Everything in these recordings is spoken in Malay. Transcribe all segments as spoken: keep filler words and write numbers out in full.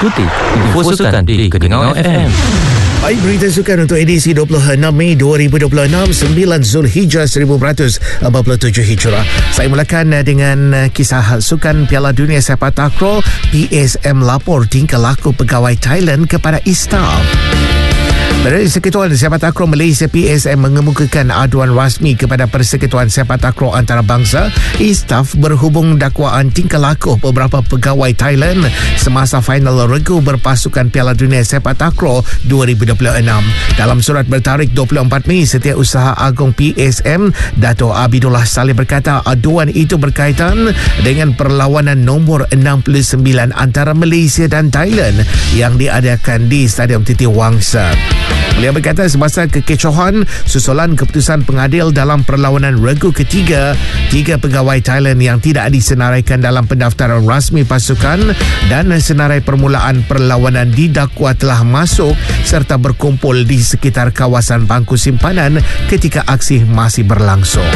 Ikuti info sukan di Keningau F M. Baik, berita sukan untuk edisi dua puluh enam Mei dua ribu dua puluh enam, sembilan Zulhijjah seribu empat ratus empat puluh tujuh Hijrah. Saya mulakan dengan kisah sukan Piala Dunia Sepak Takraw. P S M lapor tingkah laku pegawai Thailand kepada Istaf. Persekutuan Sepak Takraw Malaysia P S M mengemukakan aduan rasmi kepada Persekutuan Sepak Takraw Antarabangsa Istaf berhubung dakwaan tingkah laku beberapa pegawai Thailand semasa final regu berpasukan Piala Dunia Sepak Takraw dua ribu dua puluh enam. Dalam surat bertarikh dua puluh empat Mei, Setiausaha Agong P S M Dato' Abidullah Saleh berkata aduan itu berkaitan dengan perlawanan nombor enam puluh sembilan antara Malaysia dan Thailand yang diadakan di Stadium Titi Wangsa. Beliau berkata semasa kekecohan susulan keputusan pengadil dalam perlawanan regu ketiga, tiga pegawai Thailand yang tidak disenaraikan dalam pendaftaran rasmi pasukan dan senarai permulaan perlawanan didakwa telah masuk serta berkumpul di sekitar kawasan bangku simpanan ketika aksi masih berlangsung.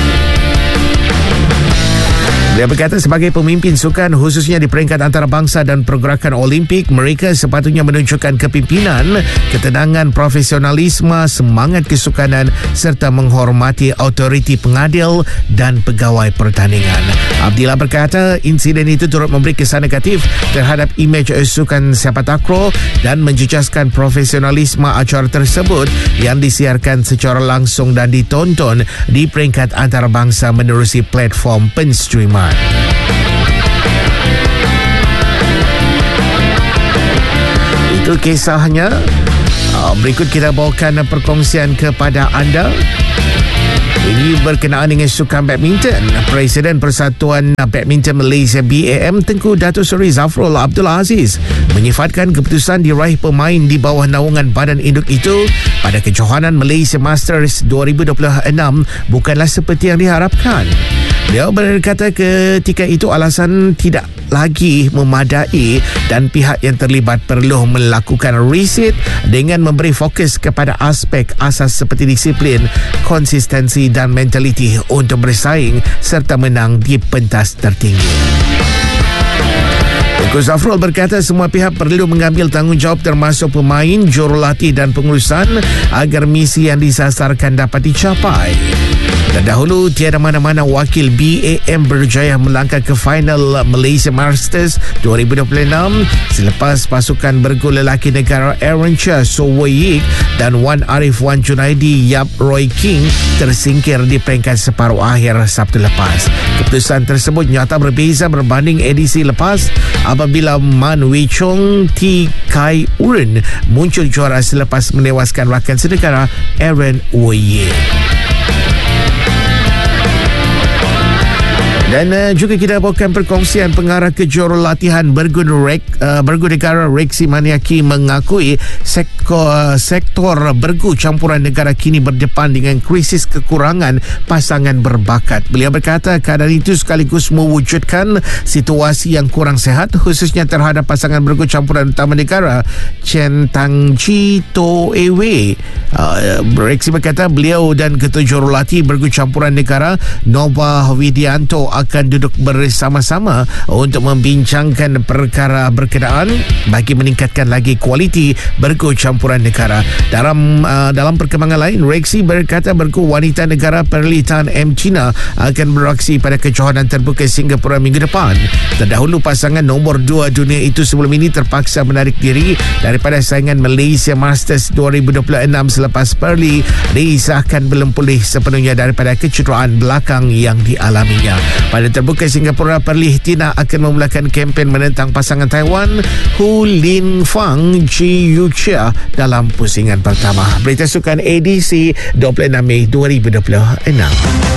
Dia berkata sebagai pemimpin sukan khususnya di peringkat antarabangsa dan pergerakan Olimpik, mereka sepatutnya menunjukkan kepimpinan, ketenangan, profesionalisme, semangat kesukanan serta menghormati autoriti pengadil dan pegawai pertandingan. Abdillah berkata insiden itu turut memberi kesan negatif terhadap imej sukan sepak takraw dan menjejaskan profesionalisme acara tersebut yang disiarkan secara langsung dan ditonton di peringkat antarabangsa menerusi platform penstreaman. Itu kisahnya. Berikut kita bawakan perkongsian kepada anda. Ini berkenaan dengan sukan badminton. Presiden Persatuan Badminton Malaysia B A M Tengku Datuk Seri Zafrul Abdul Aziz menyifatkan keputusan diraih pemain di bawah naungan badan induk itu pada kejohanan Malaysia Masters dua ribu dua puluh enam bukanlah seperti yang diharapkan. Beliau berkata ketika itu alasan tidak lagi memadai dan pihak yang terlibat perlu melakukan reset dengan memberi fokus kepada aspek asas seperti disiplin, konsistensi dan mentaliti untuk bersaing serta menang di pentas tertinggi. Tengku Zafrul berkata semua pihak perlu mengambil tanggungjawab termasuk pemain, jurulatih dan pengurusan agar misi yang disasarkan dapat dicapai. Terdahulu, tiada mana-mana wakil B A M berjaya melangkah ke final Malaysia Masters dua ribu dua puluh enam selepas pasukan bergu lelaki negara Aaron Chia, So Wei Yik dan Wan Arif Wan Junaidi Yap Roy King tersingkir di peringkat separuh akhir Sabtu lepas. Keputusan tersebut nyata berbeza berbanding edisi lepas apabila Man Wei Chong T Kai Urun muncul juara selepas menewaskan rakan senegara Aaron Wei Yik. Dan uh, juga kita bawakan perkongsian pengarah kejurulatihan bergu Rek, uh, bergu negara Reksi Maniaki mengakui sektor, uh, sektor bergu campuran negara kini berdepan dengan krisis kekurangan pasangan berbakat. Beliau berkata keadaan itu sekaligus mewujudkan situasi yang kurang sehat khususnya terhadap pasangan bergu campuran utama negara Chen Tang Chi To Ewe. Uh, Reksi berkata beliau dan ketua jurulatih bergu campuran negara Nova Widianto akan duduk bersama-sama untuk membincangkan perkara berkenaan bagi meningkatkan lagi kualiti bergu campuran negara. Dalam uh, dalam perkembangan lain, Reksi berkata bergu wanita negara Perli Tan M China akan beraksi pada kejohanan terbuka Singapura minggu depan. Terdahulu pasangan nombor dua dunia itu sebelum ini terpaksa menarik diri daripada saingan Malaysia Masters dua ribu dua puluh enam selepas Perli disahkan belum pulih sepenuhnya daripada kecederaan belakang yang dialaminya. Pada terbuka Singapura, Perli Tina akan memulakan kempen menentang pasangan Taiwan Hu Lin Fang Ji Yu Chia dalam pusingan pertama. Berita sukan edisi dua puluh enam Mei dua ribu dua puluh enam.